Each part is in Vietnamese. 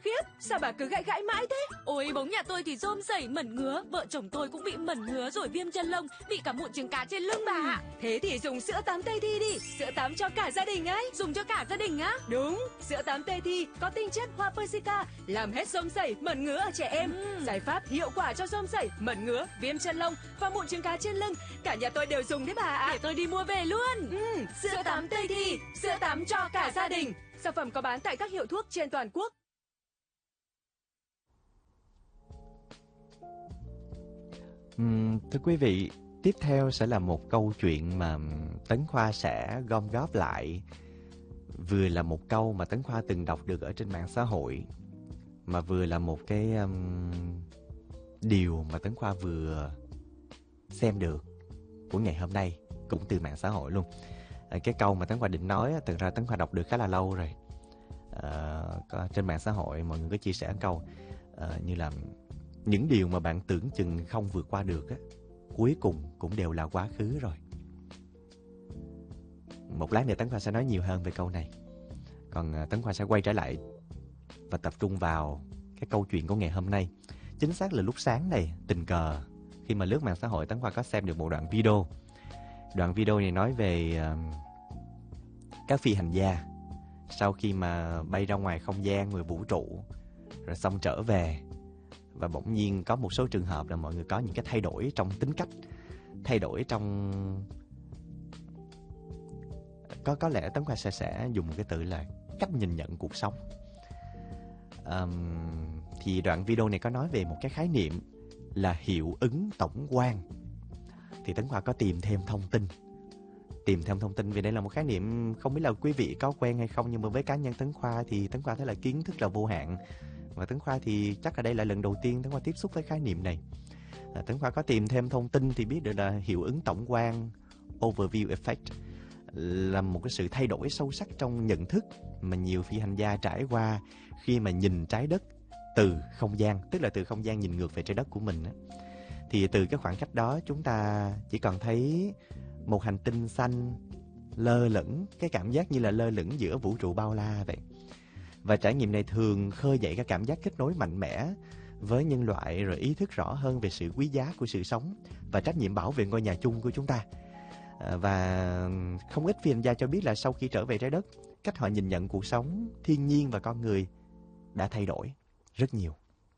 khiếp, sao bà cứ gãi gãi mãi thế? Ôi bóng nhà tôi thì rôm rẩy mẩn ngứa, vợ chồng tôi cũng bị mẩn ngứa rồi viêm chân lông, bị cả mụn trứng cá trên lưng bà ạ. Thế thì dùng sữa tắm Tây Thi đi, sữa tắm cho cả gia đình ấy. Dùng cho cả gia đình á? Đúng, sữa tắm Tây Thi có tinh chất hoa Persica, làm hết rôm rẩy, mẩn ngứa ở trẻ em. Giải pháp hiệu quả cho rôm rẩy, mẩn ngứa, viêm chân lông và mụn trứng cá trên lưng. Cả nhà tôi đều dùng đấy bà ạ. Để tôi đi mua về luôn. Sữa tắm Tây Thi, sữa tắm cho cả gia đình. Sản phẩm có bán tại các hiệu thuốc trên toàn quốc. Thưa quý vị, tiếp theo sẽ là một câu chuyện mà Tấn Khoa sẽ gom góp lại. Vừa là một câu mà Tấn Khoa từng đọc được ở trên mạng xã hội, mà vừa là một cái điều mà Tấn Khoa vừa xem được của ngày hôm nay, cũng từ mạng xã hội luôn. Cái câu mà Tấn Khoa định nói, thực ra Tấn Khoa đọc được khá là lâu rồi. Trên mạng xã hội mọi người có chia sẻ câu như là những điều mà bạn tưởng chừng không vượt qua được á, cuối cùng cũng đều là quá khứ rồi. Một lát nữa Tấn Khoa sẽ nói nhiều hơn về câu này. Còn Tấn Khoa sẽ quay trở lại và tập trung vào cái câu chuyện của ngày hôm nay. Chính xác là lúc sáng này, tình cờ khi mà lướt mạng xã hội, Tấn Khoa có xem được một đoạn video. Đoạn video này nói về các phi hành gia sau khi mà bay ra ngoài không gian, ngoài vũ trụ, rồi xong trở về. Và bỗng nhiên có một số trường hợp là mọi người có những cái thay đổi trong tính cách, thay đổi trong... Có lẽ Tấn Khoa sẽ dùng một cái từ là cách nhìn nhận cuộc sống. Thì đoạn video này có nói về một cái khái niệm là hiệu ứng tổng quan. Thì Tấn Khoa có tìm thêm thông tin vì đây là một khái niệm không biết là quý vị có quen hay không, nhưng mà với cá nhân Tấn Khoa thì Tấn Khoa thấy là kiến thức là vô hạn. Và Tấn Khoa thì chắc là đây là lần đầu tiên Tấn Khoa tiếp xúc với khái niệm này. Tấn Khoa có tìm thêm thông tin thì biết được là hiệu ứng tổng quan, overview effect, là một cái sự thay đổi sâu sắc trong nhận thức mà nhiều phi hành gia trải qua khi mà nhìn trái đất từ không gian, tức là từ không gian nhìn ngược về trái đất của mình. Thì từ cái khoảng cách đó chúng ta chỉ còn thấy một hành tinh xanh lơ lửng, cái cảm giác như là lơ lửng giữa vũ trụ bao la vậy. Và trải nghiệm này thường khơi dậy cái cảm giác kết nối mạnh mẽ với nhân loại, rồi ý thức rõ hơn về sự quý giá của sự sống và trách nhiệm bảo vệ ngôi nhà chung của chúng ta. Và không ít phi hành gia cho biết là sau khi trở về trái đất, cách họ nhìn nhận cuộc sống, thiên nhiên và con người đã thay đổi rất nhiều.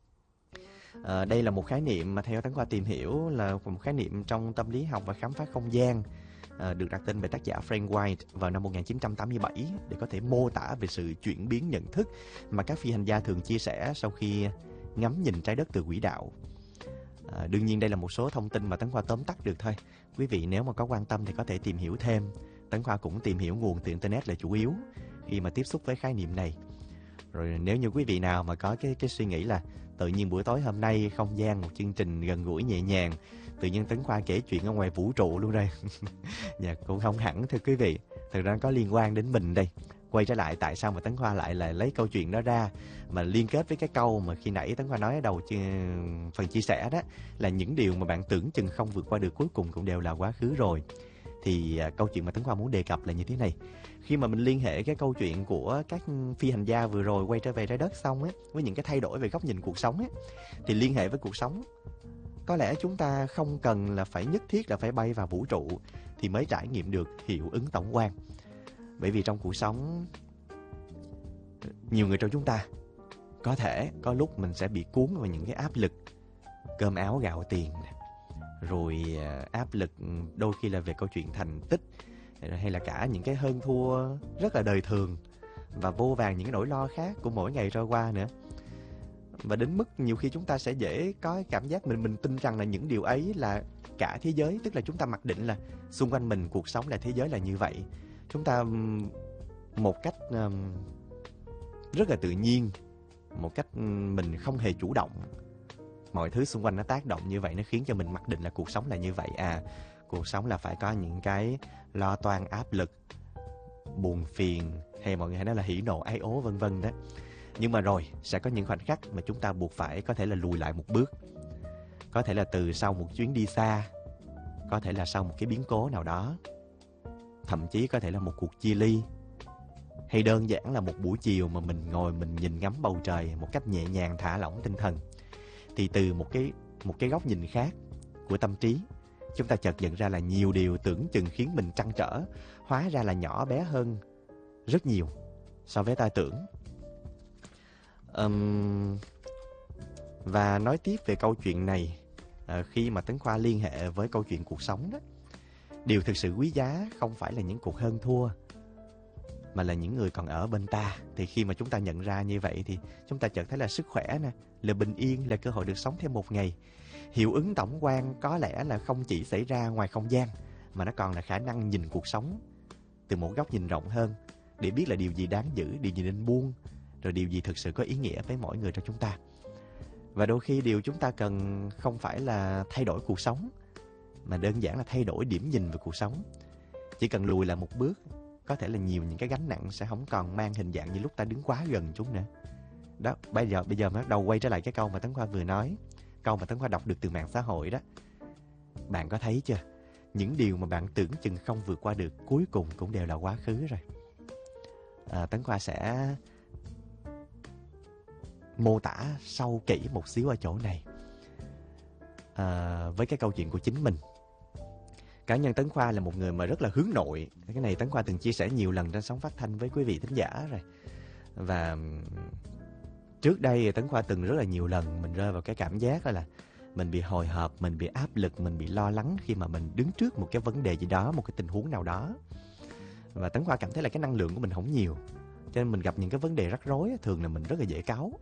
Đây là một khái niệm mà theo Tấn Khoa tìm hiểu là một khái niệm trong tâm lý học và khám phá không gian, được đặt tên bởi tác giả Frank White vào năm 1987 để có thể mô tả về sự chuyển biến nhận thức mà các phi hành gia thường chia sẻ sau khi ngắm nhìn trái đất từ quỹ đạo. Đương nhiên đây là một số thông tin mà Tấn Khoa tóm tắt được thôi. Quý vị nếu mà có quan tâm thì có thể tìm hiểu thêm. Tấn Khoa cũng tìm hiểu nguồn từ Internet là chủ yếu khi mà tiếp xúc với khái niệm này. Rồi nếu như quý vị nào mà có cái suy nghĩ là tự nhiên buổi tối hôm nay không gian một chương trình gần gũi nhẹ nhàng, tự nhiên Tấn Khoa kể chuyện ở ngoài vũ trụ luôn đây. Dạ, cũng không hẳn thưa quý vị. Thực ra có liên quan đến mình đây. Quay trở lại tại sao mà Tấn Khoa lại là lấy câu chuyện đó ra, mà liên kết với cái câu mà khi nãy Tấn Khoa nói ở đầu phần chia sẻ đó, là những điều mà bạn tưởng chừng không vượt qua được cuối cùng cũng đều là quá khứ rồi. Thì câu chuyện mà Tấn Khoa muốn đề cập là như thế này. Khi mà mình liên hệ cái câu chuyện của các phi hành gia vừa rồi quay trở về trái đất xong ấy, với những cái thay đổi về góc nhìn cuộc sống ấy, thì liên hệ với cuộc sống, có lẽ chúng ta không cần là phải nhất thiết là phải bay vào vũ trụ thì mới trải nghiệm được hiệu ứng tổng quan. Bởi vì trong cuộc sống, nhiều người trong chúng ta có thể có lúc mình sẽ bị cuốn vào những cái áp lực cơm áo gạo tiền, rồi áp lực đôi khi là về câu chuyện thành tích, hay là cả những cái hơn thua rất là đời thường, và vô vàn những cái nỗi lo khác của mỗi ngày trôi qua nữa. Và đến mức nhiều khi chúng ta sẽ dễ có cảm giác mình tin rằng là những điều ấy là cả thế giới. Tức là chúng ta mặc định là xung quanh mình cuộc sống là thế giới là như vậy. Chúng ta một cách rất là tự nhiên, một cách mình không hề chủ động, mọi thứ xung quanh nó tác động như vậy, nó khiến cho mình mặc định là cuộc sống là như vậy. Cuộc sống là phải có những cái lo toan, áp lực, buồn phiền, hay mọi người hay nói là hỉ nộ ái ố vân vân đó. Nhưng mà rồi sẽ có những khoảnh khắc mà chúng ta buộc phải có thể là lùi lại một bước. Có thể là từ sau một chuyến đi xa, có thể là sau một cái biến cố nào đó, thậm chí có thể là một cuộc chia ly, hay đơn giản là một buổi chiều mà mình ngồi mình nhìn ngắm bầu trời một cách nhẹ nhàng, thả lỏng tinh thần, thì từ một cái góc nhìn khác của tâm trí, chúng ta chợt nhận ra là nhiều điều tưởng chừng khiến mình trăn trở hóa ra là nhỏ bé hơn rất nhiều so với ta tưởng. Và nói tiếp về câu chuyện này, khi mà Tấn Khoa liên hệ với câu chuyện cuộc sống đó, điều thực sự quý giá không phải là những cuộc hơn thua, mà là những người còn ở bên ta. Thì khi mà chúng ta nhận ra như vậy thì chúng ta chợt thấy là sức khỏe nè, là bình yên, là cơ hội được sống thêm một ngày. Hiệu ứng tổng quan có lẽ là không chỉ xảy ra ngoài không gian, mà nó còn là khả năng nhìn cuộc sống từ một góc nhìn rộng hơn, để biết là điều gì đáng giữ, điều gì nên buông, rồi điều gì thực sự có ý nghĩa với mỗi người trong chúng ta. Và đôi khi điều chúng ta cần không phải là thay đổi cuộc sống, mà đơn giản là thay đổi điểm nhìn về cuộc sống. Chỉ cần lùi lại một bước, có thể là nhiều những cái gánh nặng sẽ không còn mang hình dạng như lúc ta đứng quá gần chúng nữa. Đó, bây giờ mới bắt đầu quay trở lại cái câu mà Tấn Khoa vừa nói, câu mà Tấn Khoa đọc được từ mạng xã hội đó. Bạn có thấy chưa? Những điều mà bạn tưởng chừng không vượt qua được, cuối cùng cũng đều là quá khứ rồi. Tấn Khoa sẽ mô tả sâu kỹ một xíu ở chỗ này, với cái câu chuyện của chính mình. Cá nhân Tấn Khoa là một người mà rất là hướng nội. Cái này Tấn Khoa từng chia sẻ nhiều lần trên sóng phát thanh với quý vị thính giả rồi. Và trước đây Tấn Khoa từng rất là nhiều lần mình rơi vào cái cảm giác là mình bị hồi hộp, mình bị áp lực, mình bị lo lắng khi mà mình đứng trước một cái vấn đề gì đó, một cái tình huống nào đó. Và Tấn Khoa cảm thấy là cái năng lượng của mình không nhiều, cho nên mình gặp những cái vấn đề rắc rối thường là mình rất là dễ cáu.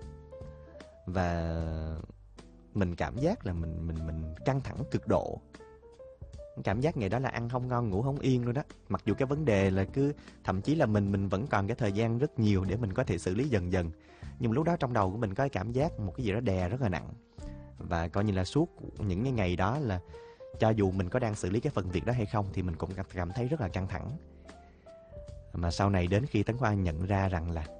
Và mình cảm giác là mình căng thẳng cực độ. Cảm giác ngày đó là ăn không ngon, ngủ không yên luôn đó. Mặc dù cái vấn đề là thậm chí là mình vẫn còn cái thời gian rất nhiều để mình có thể xử lý dần dần, nhưng mà lúc đó trong đầu của mình có cái cảm giác một cái gì đó đè rất là nặng. Và coi như là suốt những cái ngày đó là cho dù mình có đang xử lý cái phần việc đó hay không thì mình cũng cảm thấy rất là căng thẳng. Mà sau này đến khi Tấn Khoa nhận ra rằng là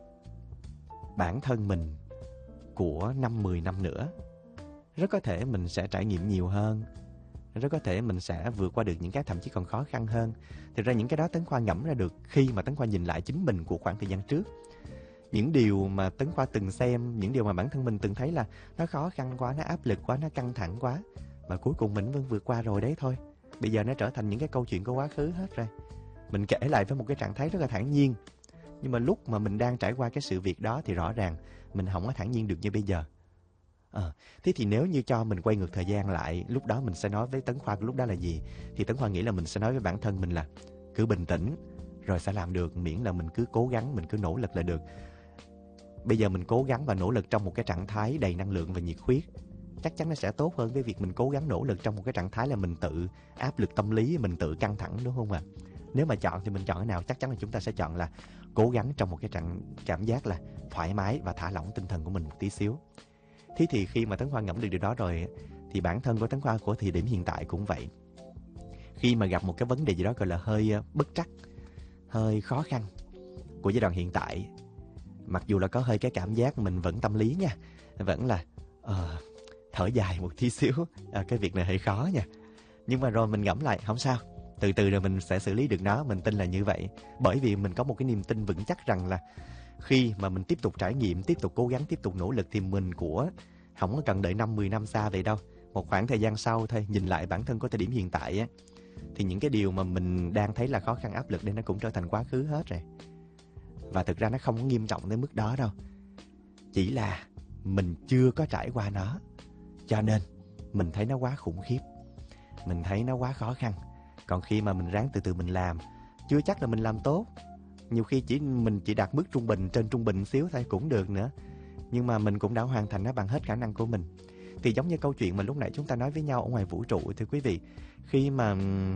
bản thân mình của 5-10 năm nữa, rất có thể mình sẽ trải nghiệm nhiều hơn, rất có thể mình sẽ vượt qua được những cái thậm chí còn khó khăn hơn. Thực ra những cái đó Tấn Khoa ngẫm ra được khi mà Tấn Khoa nhìn lại chính mình của khoảng thời gian trước. Những điều mà Tấn Khoa từng xem, những điều mà bản thân mình từng thấy là nó khó khăn quá, nó áp lực quá, nó căng thẳng quá, mà cuối cùng mình vẫn vượt qua rồi đấy thôi. Bây giờ nó trở thành những cái câu chuyện của quá khứ hết rồi. Mình kể lại với một cái trạng thái rất là thản nhiên. Nhưng mà lúc mà mình đang trải qua cái sự việc đó thì rõ ràng mình không có thản nhiên được như bây giờ. Thế thì nếu như cho mình quay ngược thời gian lại, lúc đó mình sẽ nói với Tấn Khoa lúc đó là gì? Thì Tấn Khoa nghĩ là mình sẽ nói với bản thân mình là cứ bình tĩnh, rồi sẽ làm được, miễn là mình cứ cố gắng, mình cứ nỗ lực là được. Bây giờ mình cố gắng và nỗ lực trong một cái trạng thái đầy năng lượng và nhiệt huyết, chắc chắn nó sẽ tốt hơn với việc mình cố gắng nỗ lực trong một cái trạng thái là mình tự áp lực tâm lý, mình tự căng thẳng, đúng không ạ? Nếu mà chọn thì mình chọn cái nào? Chắc chắn là chúng ta sẽ chọn là cố gắng trong một cái cảm giác là thoải mái và thả lỏng tinh thần của mình một tí xíu. Thế thì khi mà Tấn Khoa ngẫm được điều đó rồi, thì bản thân của Tấn Khoa của thời điểm hiện tại cũng vậy. Khi mà gặp một cái vấn đề gì đó gọi là hơi bất trắc, hơi khó khăn của giai đoạn hiện tại, mặc dù là có hơi cái cảm giác mình vẫn tâm lý nha, vẫn là thở dài một tí xíu, cái việc này hơi khó nha. Nhưng mà rồi mình ngẫm lại, không sao, từ từ rồi mình sẽ xử lý được nó, mình tin là như vậy. Bởi vì mình có một cái niềm tin vững chắc rằng là khi mà mình tiếp tục trải nghiệm, tiếp tục cố gắng, tiếp tục nỗ lực thì mình không có cần đợi 5-10 năm xa vậy đâu. Một khoảng thời gian sau thôi, nhìn lại bản thân của thời điểm hiện tại á, thì những cái điều mà mình đang thấy là khó khăn áp lực đây nó cũng trở thành quá khứ hết rồi. Và thực ra nó không có nghiêm trọng đến mức đó đâu. Chỉ là mình chưa có trải qua nó, cho nên mình thấy nó quá khủng khiếp, mình thấy nó quá khó khăn. Còn khi mà mình ráng từ từ mình làm, chưa chắc là mình làm tốt. Nhiều khi mình chỉ đạt mức trung bình, trên trung bình xíu thôi cũng được nữa. Nhưng mà mình cũng đã hoàn thành nó bằng hết khả năng của mình. Thì giống như câu chuyện mà lúc nãy chúng ta nói với nhau ở ngoài vũ trụ, thưa quý vị. Khi mà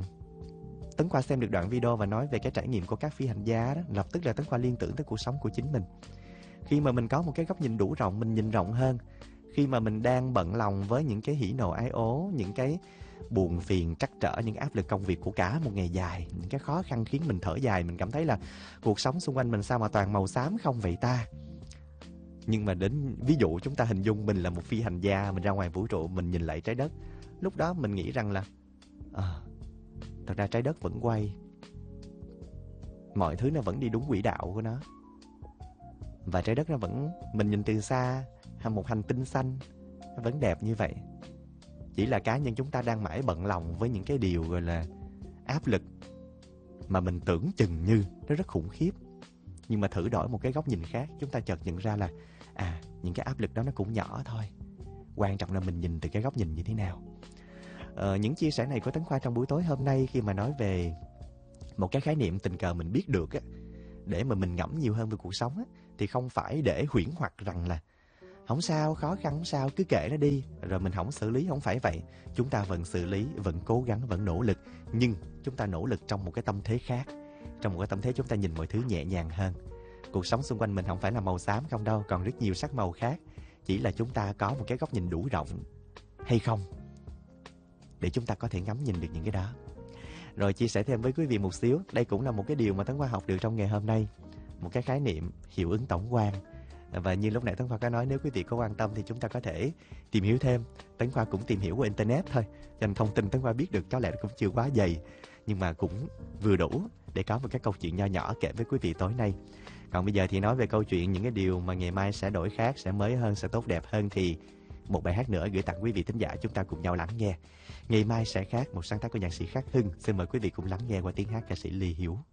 Tấn Khoa xem được đoạn video và nói về cái trải nghiệm của các phi hành gia đó, lập tức là Tấn Khoa liên tưởng tới cuộc sống của chính mình. Khi mà mình có một cái góc nhìn đủ rộng, mình nhìn rộng hơn. Khi mà mình đang bận lòng với những cái hỉ nộ ái ố, những cái buồn phiền, trắc trở, những áp lực công việc của cả một ngày dài, những cái khó khăn khiến mình thở dài, mình cảm thấy là cuộc sống xung quanh mình sao mà toàn màu xám không vậy ta. Nhưng mà đến ví dụ chúng ta hình dung mình là một phi hành gia, mình ra ngoài vũ trụ, mình nhìn lại trái đất. Lúc đó mình nghĩ rằng là thật ra trái đất vẫn quay, mọi thứ nó vẫn đi đúng quỹ đạo của nó. Và trái đất nó vẫn, mình nhìn từ xa, một hành tinh xanh, nó vẫn đẹp như vậy. Chỉ là cá nhân chúng ta đang mãi bận lòng với những cái điều gọi là áp lực mà mình tưởng chừng như nó rất khủng khiếp. Nhưng mà thử đổi một cái góc nhìn khác, chúng ta chợt nhận ra là những cái áp lực đó nó cũng nhỏ thôi. Quan trọng là mình nhìn từ cái góc nhìn như thế nào. Những chia sẻ này của Tấn Khoa trong buổi tối hôm nay, khi mà nói về một cái khái niệm tình cờ mình biết được á, để mà mình ngẫm nhiều hơn về cuộc sống á, thì không phải để huyễn hoặc rằng là không sao, khó khăn không sao, cứ kệ nó đi, rồi mình không xử lý. Không phải vậy. Chúng ta vẫn xử lý, vẫn cố gắng, vẫn nỗ lực. Nhưng chúng ta nỗ lực trong một cái tâm thế khác. Trong một cái tâm thế chúng ta nhìn mọi thứ nhẹ nhàng hơn. Cuộc sống xung quanh mình không phải là màu xám không đâu, còn rất nhiều sắc màu khác. Chỉ là chúng ta có một cái góc nhìn đủ rộng hay không để chúng ta có thể ngắm nhìn được những cái đó. Rồi chia sẻ thêm với quý vị một xíu. Đây cũng là một cái điều mà Tấn Khoa học được trong ngày hôm nay. Một cái khái niệm hiệu ứng tổng quan. Và như lúc nãy Tấn Khoa có nói, nếu quý vị có quan tâm thì chúng ta có thể tìm hiểu thêm. Tấn Khoa cũng tìm hiểu qua Internet thôi, cho nên thông tin Tấn Khoa biết được có lẽ cũng chưa quá dày, nhưng mà cũng vừa đủ để có một cái câu chuyện nho nhỏ kể với quý vị tối nay. Còn bây giờ thì nói về câu chuyện những cái điều mà ngày mai sẽ đổi khác, sẽ mới hơn, sẽ tốt đẹp hơn, thì một bài hát nữa gửi tặng quý vị thính giả, chúng ta cùng nhau lắng nghe. Ngày mai sẽ khác, một sáng tác của nhạc sĩ Khắc Hưng. Xin mời quý vị cùng lắng nghe qua tiếng hát ca sĩ Lê Hiếu.